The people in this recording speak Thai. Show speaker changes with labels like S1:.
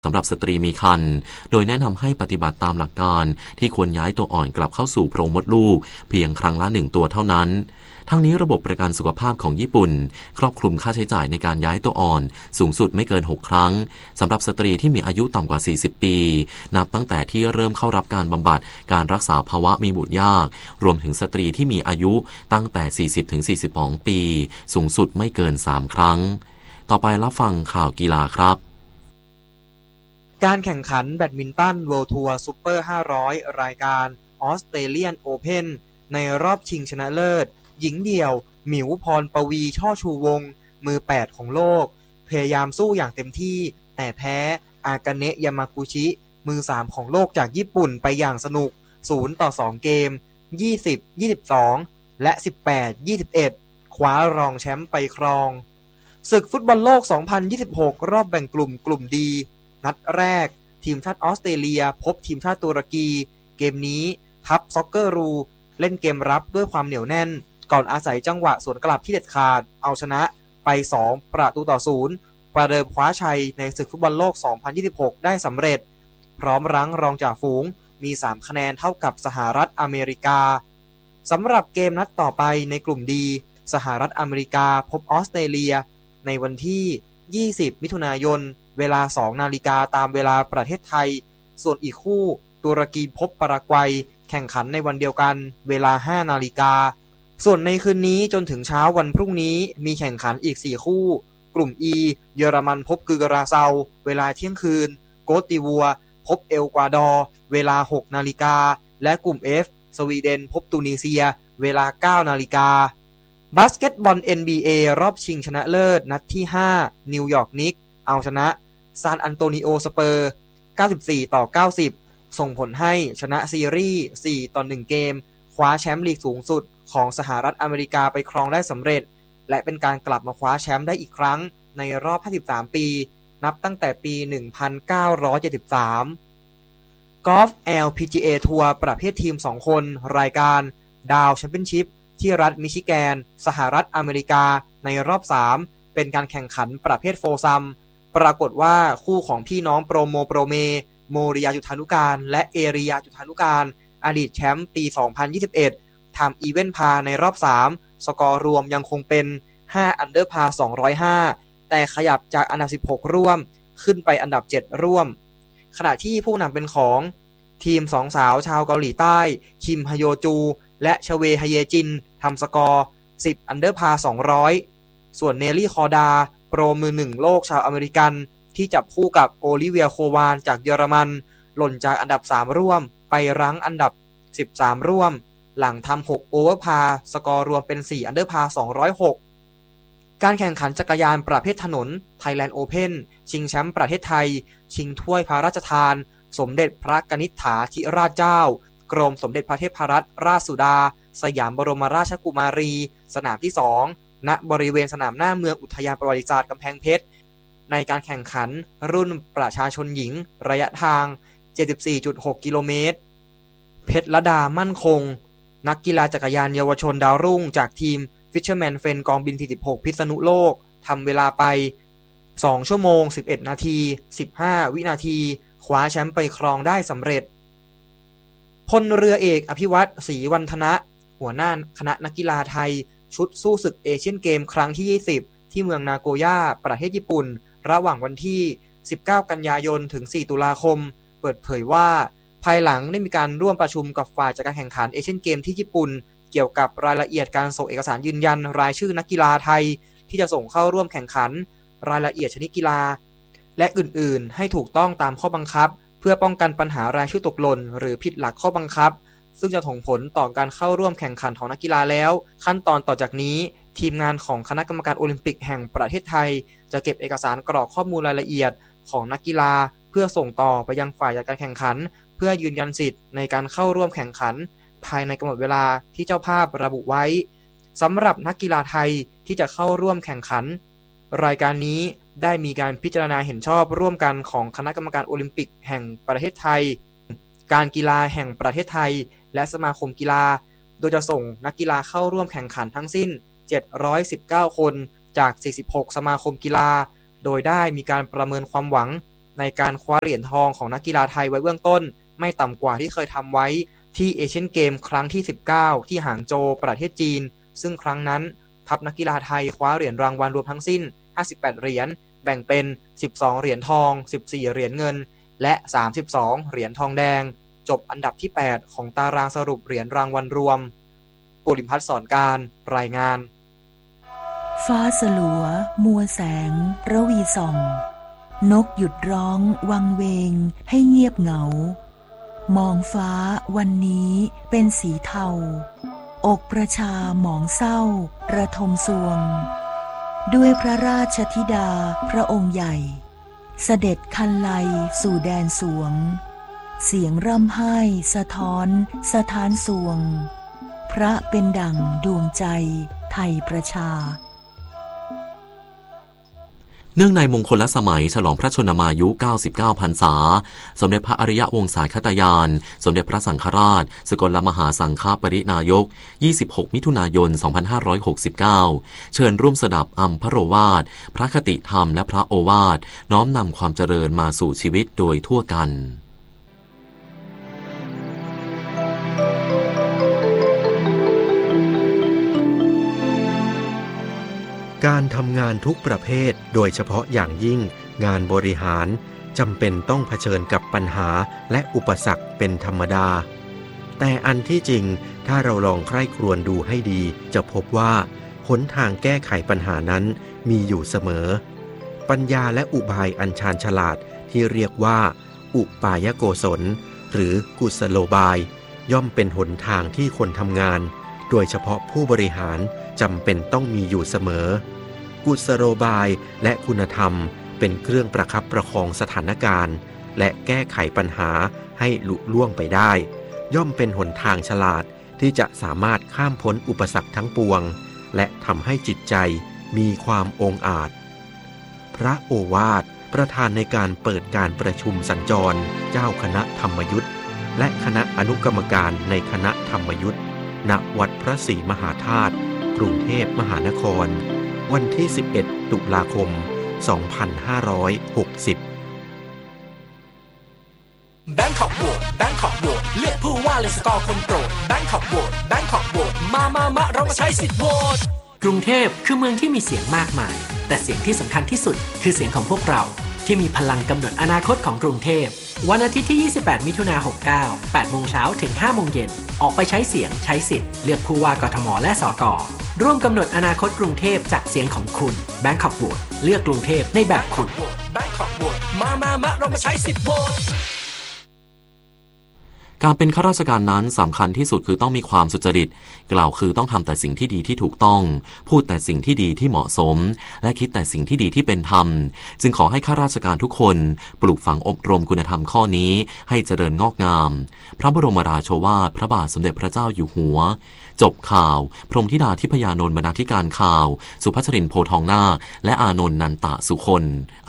S1: สำหรับสตรีมีครรภ์โดยแนะนำให้ปฏิบัติตามหลักการที่ควรย้ายตัวอ่อนกลับเข้าสู่โพรงมดลูกเพียงครั้งละ1 ตัวเท่านั้นทั้งนี้ระบบประกันสุขภาพของญี่ปุ่นครอบคลุมค่าใช้จ่ายในการย้ายตัวอ่อนสูงสุดไม่เกิน6 ครั้งสำหรับสตรีที่มีอายุต่ำกว่า40 ปีนับตั้งแต่ที่เริ่มเข้ารับการบำบัดการรักษาภาวะมีบุตรยากรวมถึงสตรีที่มีอายุตั้งแต่40-42 ปีสูงสุดไม่เกิน3 ครั้งต่อไปรับฟังข่าวกีฬาครับ
S2: การแข่งขันแบดมินตัน World Tour Super 500 รายการ Australian Open ในรอบชิงชนะเลิศหญิงเดี่ยวหมิวพรปวีช่อชูวงศ์มือ8ของโลกพยายามสู้อย่างเต็มที่แต่แพ้อากาเนะยามากุชิมือ3ของโลกจากญี่ปุ่นไปอย่างสนุก0-2 เกม20-22และ18-21คว้ารองแชมป์ไปครองศึกฟุตบอลโลก 2026 รอบแบ่งกลุ่มดีนัดแรกทีมชาติออสเตรเลียพบทีมชาติตุรกีเกมนี้ทัพซ็อกเกอร์รูเล่นเกมรับด้วยความเหนียวแน่นก่อนอาศัยจังหวะสวนกลับที่เด็ดขาดเอาชนะไป2-0ประเดิมคว้าชัยในศึกฟุตบอลโลก 2026 ได้สำเร็จพร้อมรั้งรองจ่าฝูงมี3 คะแนนเท่ากับสหรัฐอเมริกาสำหรับเกมนัดต่อไปในกลุ่มดีสหรัฐอเมริกาพบออสเตรเลียในวันที่20 มิถุนายนเวลา 2 นาฬิกาตามเวลาประเทศไทยส่วนอีกคู่ตุรกีพบปารากวัยแข่งขันในวันเดียวกันเวลา 5 นาฬิกาส่วนในคืนนี้จนถึงเช้าวันพรุ่งนี้มีแข่งขันอีก4 คู่กลุ่ม E เยอรมันพบกึกราเซาเวลาเที่ยงคืนโกติวัวพบเอลกวาดอร์เวลา 6 นาฬิกาและกลุ่ม F สวีเดนพบตูนิเซียเวลา 9 นาฬิกาบาสเกตบอล NBA รอบชิงชนะเลิศนัดที่5นิวยอร์กนิกส์เอาชนะซานอันโตนิโอสเปอร์94-90ส่งผลให้ชนะซีรีส์4-1 เกมคว้าแชมป์ลีกสูงสุดของสหรัฐอเมริกาไปครองได้สำเร็จและเป็นการกลับมาคว้าแชมป์ได้อีกครั้งในรอบ53 ปีนับตั้งแต่ปี 1973 กอล์ฟ LPGA ทัวร์ประเภททีม 2 คนรายการดาวแชมเปี้ยนชิพที่รัฐมิชิแกนสหรัฐอเมริกาในรอบ3เป็นการแข่งขันประเภทโฟซัมปรากฏว่าคู่ของพี่น้องโปรเมโมริยาจุฑานุการและเอริยาจุฑานุการอดีตแชมป์ปี 2021 ทำอีเวนต์พาในรอบ3สกอร์รวมยังคงเป็น5อันเดอร์พา205แต่ขยับจากอันดับ16ร่วมขึ้นไปอันดับ7ร่วมขณะที่ผู้นำเป็นของทีม2 สาวชาวเกาหลีใต้คิมฮโยจูและชเวฮเยจินทำสกอร์10อันเดอร์พา200ส่วนเนลลี่คอร์ดาโปรมือ1โลกชาวอเมริกันที่จับคู่กับโอลิเวียโควานจากเยอรมันหล่นจากอันดับ3ร่วมไปรั้งอันดับ13ร่วมหลังทำ6โอเวอร์พาสกอร์รวมเป็น4อันเดอร์พา206การแข่งขันจักรยานประเภทถนน Thailand Open ชิงแชมป์ประเทศไทยชิงถ้วยพระราชทานสมเด็จพระกนิษฐาธิราชเจ้ากรมสมเด็จพระเทพรัตนราชสุดาสยามบรมราชกุมารีสนามที่2ณบริเวณสนามหน้าเมืองอุทยานประวัติศาสตร์กำแพงเพชรในการแข่งขันรุ่นประชาชนหญิงระยะทาง 74.6 กิโลเมตรเพชรลดามั่นคงนักกีฬาจักรยานเยาวชนดาวรุ่งจากทีม Fisherman Friends กองบิน46พิษณุโลกทำเวลาไป2 ชั่วโมง 11 นาที 15 วินาทีคว้าแชมป์ไปครองได้สำเร็จพลเรือเอกอภิวัตรศรีวันธนะหัวหน้าคณะนักกีฬาไทยชุดสู้ศึกเอเชียนเกมครั้งที่20ที่เมืองนาโกย่าประเทศญี่ปุ่นระหว่างวันที่19 กันยายนถึง 4 ตุลาคมเปิดเผยว่าภายหลังได้มีการร่วมประชุมกับฝ่ายจัดการแข่งขันเอเชียนเกมที่ญี่ปุ่นเกี่ยวกับรายละเอียดการส่งเอกสารยืนยันรายชื่อนักกีฬาไทยที่จะส่งเข้าร่วมแข่งขันรายละเอียดชนิดกีฬาและอื่นๆให้ถูกต้องตามข้อบังคับเพื่อป้องกันปัญหารายชื่อตกหล่นหรือผิดหลักข้อบังคับซึ่งจะส่งผลต่อการเข้าร่วมแข่งขันของนักกีฬาแล้วขั้นตอนต่อจากนี้ทีมงานของคณะกรรมการโอลิมปิกแห่งประเทศไทยจะเก็บเอกสารกรอกข้อมูลรายละเอียดของนักกีฬาเพื่อส่งต่อไปยังฝ่ายจัดการแข่งขันเพื่อยืนยันสิทธิ์ในการเข้าร่วมแข่งขันภายในกำหนดเวลาที่เจ้าภาพระบุไว้สำหรับนักกีฬาไทยที่จะเข้าร่วมแข่งขันรายการนี้ได้มีการพิจารณาเห็นชอบร่วมกันของคณะกรรมการโอลิมปิกแห่งประเทศไทยการกีฬาแห่งประเทศไทยและสมาคมกีฬาโดยจะส่งนักกีฬาเข้าร่วมแข่งขันทั้งสิ้น719 คนจาก46สมาคมกีฬาโดยได้มีการประเมินความหวังในในการคว้าเหรียญทองของนักกีฬาไทยไว้เบื้องต้นไม่ต่ำกว่าที่เคยทำไว้ที่เอเชียนเกมครั้งที่19ที่หางโจวประเทศจีนซึ่งครั้งนั้นทัพนักกีฬาไทยคว้าเหรียญรางวัลรวมทั้งสิ้น58เหรียญแบ่งเป็น12เหรียญทอง14เหรียญเงินและ32เหรียญทองแดงจบอันดับที่8ของตารางสรุปเหรียญรางวัลรวมปุริพัฒน์สอนการรายงาน
S3: ฟ้าสลัวมัวแสงระวีส่องนกหยุดร้องวังเวงให้เงียบเหงามองฟ้าวันนี้เป็นสีเทาอกประชาหมองเศร้าระทมสวงด้วยพระราชธิดาพระองค์ใหญ่เสด็จคันไลสู่แดนสวงเสียงร่ำไห้สะท้อนสถานสวงพระเป็นดั่งดวงใจไทยประชา
S1: เนื่องในมงคลสมัยฉลองพระชนมายุ99พรรษาสมเด็จพระอริยวงศาคตยานสมเด็จพระสังฆราชสกลมหาสังฆปรินายก26มิถุนายน2569เชิญร่วมสดับอัมพโรวาทพระคติธรรมและพระโอวาทน้อมนำความเจริญมาสู่ชีวิตโดยทั่วกัน
S4: การทำงานทุกประเภทโดยเฉพาะอย่างยิ่งงานบริหารจำเป็นต้องเผชิญกับปัญหาและอุปสรรคเป็นธรรมดาแต่อันที่จริงถ้าเราลองใคร่ครวญดูให้ดีจะพบว่าหนทางแก้ไขปัญหานั้นมีอยู่เสมอปัญญาและอุบายอันชาญฉลาดที่เรียกว่าอุปายโกศลหรือกุศโลบายย่อมเป็นหนทางที่คนทำงานโดยเฉพาะผู้บริหารจำเป็นต้องมีอยู่เสมอกุศโลบายและคุณธรรมเป็นเครื่องประคับประคองสถานการณ์และแก้ไขปัญหาให้ลุล่วงไปได้ย่อมเป็นหนทางฉลาดที่จะสามารถข้ามพ้นอุปสรรคทั้งปวงและทำให้จิตใจมีความองอาจพระโอวาทประธานในการเปิดการประชุมสัญจรเจ้าคณะธรรมยุทธและคณะอนุกรรมการในคณะธรรมยุทธณวัดพระศรีมหาธาตุกรุงเทพมหานครวันที่11ตุลาคม2560
S5: แบงคอกโหวตแบงคอกโหวตเลือกผู้ว่าเลยสกอร์คนโปรดแบงคอกโหวตแบงคอกโหวตมาเรามาใช้สิทธิ์โหวตกรุงเทพคือเมืองที่มีเสียงมากมายแต่เสียงที่สำคัญที่สุดคือเสียงของพวกเราที่มีพลังกำหนดอนาคตของกรุงเทพวันอาทิตย์ที่28มิถุนายน69 8 โมงเช้าถึง 5 โมงเย็นออกไปใช้เสียงใช้สิทธิ์เลือกผู้ว่ากทมและสกร่วมกำหนดอนาคตกรุงเทพจากเสียงของคุณแบงคอกโหวตเลือกกรุงเทพในแบบคุณแบงคอกโหวตมาเรามาใช้สิทธิ์โหวต
S1: การเป็นข้าราชการนั้นสำคัญที่สุดคือต้องมีความสุจริตกล่าวคือต้องทำแต่สิ่งที่ดีที่ถูกต้องพูดแต่สิ่งที่ดีที่เหมาะสมและคิดแต่สิ่งที่ดีที่เป็นธรรมจึงขอให้ข้าราชการทุกคนปลูกฝังอบรมคุณธรรมข้อนี้ให้เจริญงอกงามพระบรมราโชวาทพระบาทสมเด็จพระเจ้าอยู่หัวจบข่าวพรหมธิดาทิพยานนท์บรรณาธิการข่าวสุภัชรินทร์โพทองนาคและอานนท์นันตะสุคน